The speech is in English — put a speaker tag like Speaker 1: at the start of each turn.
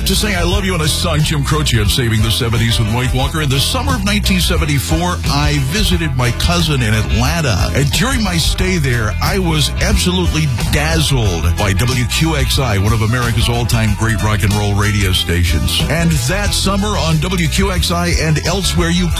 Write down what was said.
Speaker 1: forget to say I love you, and I sung Jim Croce on Saving the 70s with White Walker. In the summer of 1974, I visited my cousin in Atlanta. And during my stay there, I was absolutely dazzled by WQXI, one of America's all-time great rock and roll radio stations. And that summer on WQXI and elsewhere, you